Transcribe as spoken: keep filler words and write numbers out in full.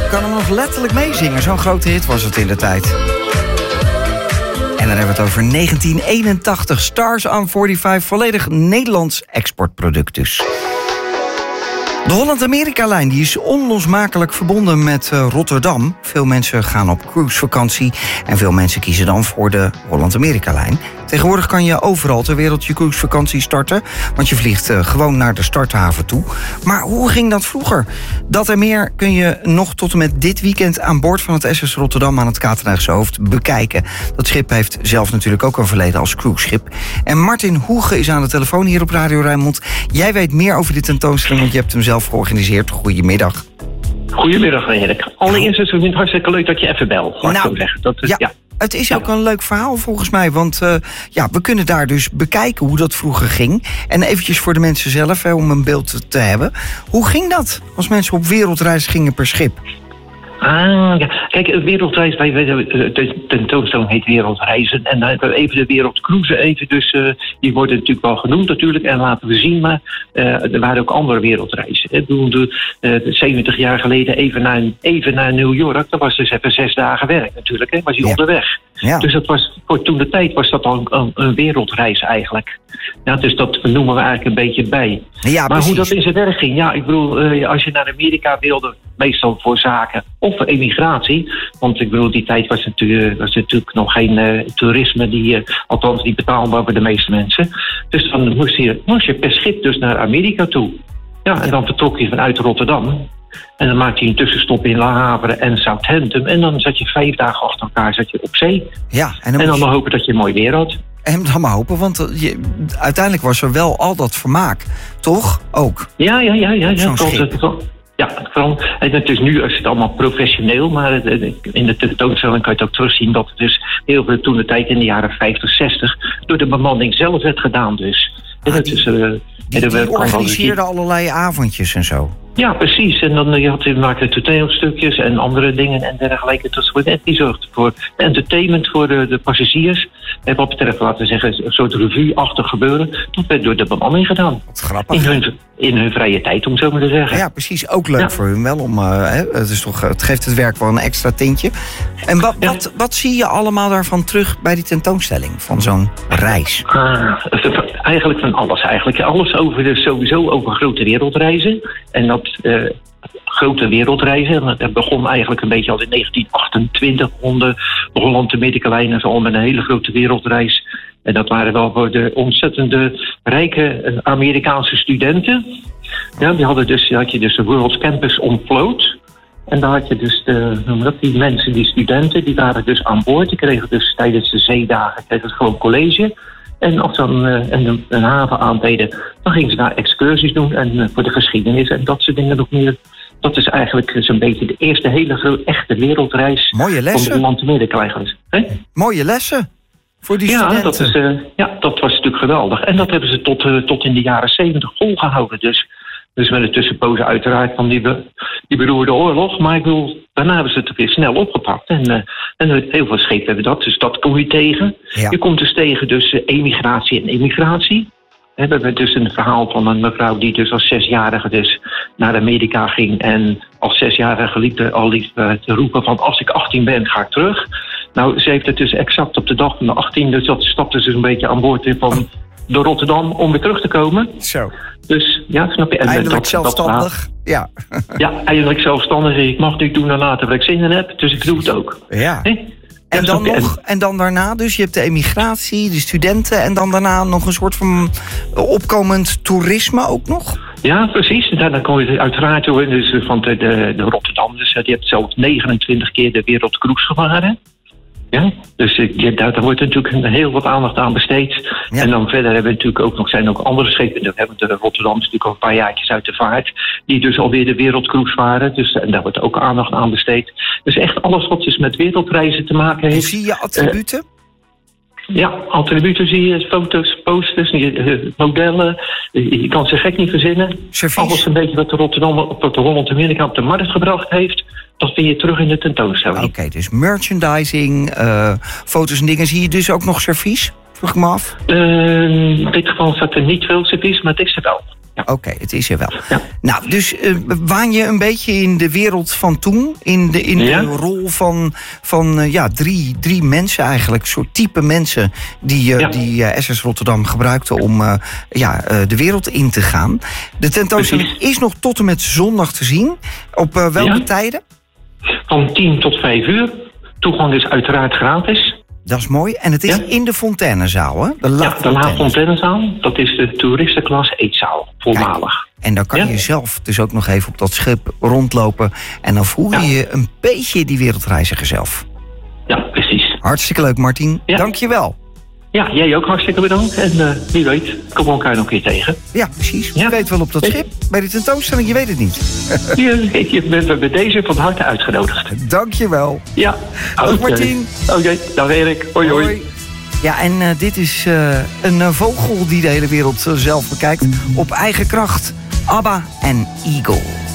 kan hem nog letterlijk meezingen. Zo'n grote hit was het in de tijd. En dan hebben we het over negentien eenentachtig. Stars on vijfenveertig, volledig Nederlands exportproduct dus. De Holland-Amerika-lijn die is onlosmakelijk verbonden met uh, Rotterdam. Veel mensen gaan op cruisevakantie en veel mensen kiezen dan voor de Holland-Amerika-lijn. Tegenwoordig kan je overal ter wereld je cruisevakantie starten, want je vliegt uh, gewoon naar de starthaven toe. Maar hoe ging dat vroeger? Dat en meer kun je nog tot en met dit weekend aan boord van het S S Rotterdam aan het Katerdijkse Hoofd bekijken. Dat schip heeft zelf natuurlijk ook een verleden als cruiseschip. En Martin Hoege is aan de telefoon hier op Radio Rijnmond. Jij weet meer over dit tentoonstelling, want je hebt hem zelf georganiseerd. Goedemiddag. Goedemiddag, Erik. Allereerst is het hartstikke leuk dat je even belt. Nou, zo zeggen. Dat is, ja, ja. Het is ja. ook een leuk verhaal volgens mij. Want uh, ja, we kunnen daar dus bekijken hoe dat vroeger ging. En eventjes voor de mensen zelf, hè, om een beeld te hebben. Hoe ging dat als mensen op wereldreis gingen per schip? Ah, ja. Kijk, wereldreis, wij, de tentoonstelling heet Wereldreizen. En dan hebben we even de wereldcruisen even. Dus uh, die worden natuurlijk wel genoemd natuurlijk. En laten we zien, maar uh, er waren ook andere wereldreizen. Ik bedoel, de, uh, zeventig jaar geleden even naar, even naar New York. Dat was dus even zes dagen werk natuurlijk. Hè, was hij ja. onderweg. Ja. Dus dat was, voor toen de tijd was dat al een, een wereldreis eigenlijk. Ja, dus dat noemen we eigenlijk een beetje bij. Ja, maar precies. hoe dat in zijn werk ging, ja, ik bedoel, uh, als je naar Amerika wilde, meestal voor zaken of voor emigratie. Want ik bedoel, die tijd was natuurlijk, was natuurlijk nog geen uh, toerisme, die, uh, althans niet betaalbaar voor de meeste mensen. Dus dan moest je, moest je per schip dus naar Amerika toe. Ja, en dan vertrok je vanuit Rotterdam. En dan maakte je een tussenstop in La Havre en Southampton. En dan zat je vijf dagen achter elkaar zat je op zee. Ja, en dan, en dan je... maar hopen dat je mooi weer had. En dan maar hopen, want je, uiteindelijk was er wel al dat vermaak, toch? Ook. Ja, ja, ja. ja, ja. Zo'n schip. Ja, vooral, het is nu is het allemaal professioneel, maar in de tentoonstelling kan je het ook terugzien dat het dus heel veel toen de tijd in de jaren vijftig, zestig door de bemanning zelf werd gedaan dus. Ah, en die, is, uh, die, die, die organiseerde allerlei avondjes en zo. Ja, precies. En dan je had, je maakte toneelstukjes en andere dingen en dergelijke. Dat soort, en die zorgde voor entertainment voor de, de passagiers. En wat betreft, laten we zeggen, een soort revue-achtig gebeuren. Dat werd door de bemanning gedaan. Wat grappig. In hun, in hun vrije tijd, om zo maar te zeggen. Ja, precies. Ook leuk ja. voor hun wel. Om, uh, hè, het, is toch, het geeft het werk wel een extra tintje. En wat, ja. wat, wat zie je allemaal daarvan terug bij die tentoonstelling? Van zo'n reis? Ah, eigenlijk van alles. Eigenlijk. Alles over de, sowieso over grote wereldreizen. En dat Uh, grote wereldreizen. Dat begon eigenlijk een beetje al in negentien achtentwintig onder de Holland-Amerika-lijn en zo al met een hele grote wereldreis. En dat waren wel voor de ontzettende rijke Amerikaanse studenten. Ja, die hadden dus, had je dus de World Campus Unplugged. En daar had je dus de, noem dat, die mensen, die studenten, die waren dus aan boord. Die kregen dus tijdens de zeedagen kregen gewoon college. En als ze dan uh, een, een haven aandeden, dan gingen ze daar excursies doen en uh, voor de geschiedenis en dat soort dingen nog meer. Dat is eigenlijk zo'n beetje de eerste hele grote, echte wereldreis. Mooie lessen. Van de Holland-Amerika eigenlijk. He? Mooie lessen voor die ja, studenten. Dat is, uh, ja, dat was natuurlijk geweldig. En dat hebben ze tot, uh, tot in de jaren zeventig volgehouden. Dus, dus met een tussenpoze uiteraard van die, be, die beroerde oorlog. Maar ik bedoel, daarna hebben ze het weer snel opgepakt. En, uh, en heel veel schepen hebben dat. Dus dat kom je tegen. Ja. Je komt dus tegen dus uh, emigratie en immigratie. We hebben dus een verhaal van een mevrouw die dus als zesjarige dus naar Amerika ging. En als zesjarige liep er al liep uh, te roepen van als ik achttien ben ga ik terug. Nou, ze heeft het dus exact op de dag van de achttien. Dus dat stapte ze een beetje aan boord van de Rotterdam om weer terug te komen. Zo. Dus ja, snap je. En eindelijk dat, zelfstandig. Dat, ja. ja, eindelijk zelfstandig. Ik mag nu doen en laten waar ik zin in heb. Dus ik doe het ook. Ja. Hey? En dan, nog, en dan daarna, dus je hebt de emigratie, de studenten en dan daarna nog een soort van opkomend toerisme ook nog? Ja, precies. Dan kom je uiteraard door dus van de, de, de Rotterdam. Dus die hebt zelfs negenentwintig keer de wereldcruise gevaren. Ja, dus ja, daar, daar wordt natuurlijk heel wat aandacht aan besteed. Ja. En dan verder hebben we natuurlijk ook nog, zijn ook andere schepen. We hebben de Rotterdam natuurlijk al een paar jaartjes uit de vaart. Die dus alweer de wereldcruise varen. Dus en daar wordt ook aandacht aan besteed. Dus echt alles wat dus met wereldreizen te maken heeft. En zie je attributen? Uh, ja, attributen zie je, foto's, posters, uh, modellen. Uh, je kan ze gek niet verzinnen. Servies. Alles een beetje wat de Rotterdam, wat de Holland-Amerika op de markt gebracht heeft. Dat vind je terug in de tentoonstelling. Oké, okay, dus merchandising, uh, foto's en dingen. Zie je dus ook nog servies? Vroeg ik me af. Uh, in dit geval staat er niet veel servies, maar het is er wel. Ja. Oké, okay, het is er wel. Ja. Nou, dus uh, waan je een beetje in de wereld van toen? In de, in ja. de rol van, van uh, ja, drie, drie mensen eigenlijk. Soort type mensen die, uh, ja. die uh, S S Rotterdam gebruikte om uh, ja, uh, de wereld in te gaan. De tentoonstelling Precies. is nog tot en met zondag te zien. Op uh, welke ja. tijden? Van tien tot vijf uur. Toegang is uiteraard gratis. Dat is mooi. En het is ja. in de Fontainezaal, hè? De La ja, de La Fontainezaal. Dat is de toeristenklas eetzaal, voormalig. Kijk, en dan kan ja. je zelf dus ook nog even op dat schip rondlopen. En dan voel je ja. je een beetje die wereldreiziger zelf. Ja, precies. Hartstikke leuk, Martien. Ja. Dank je wel. Ja, jij ook hartstikke bedankt. En uh, wie weet, komen we elkaar nog een keer tegen. Ja, precies. Ja. Je weet wel op dat schip. Bij de tentoonstelling, je weet het niet. je, je bent bij deze van harte uitgenodigd. Dank je wel. Ja. Dag okay. Martien. Oké, okay. Dag Erik. Hoi, hoi. hoi. Ja, en uh, dit is uh, een uh, vogel die de hele wereld uh, zelf bekijkt. Op eigen kracht. ABBA en Eagle.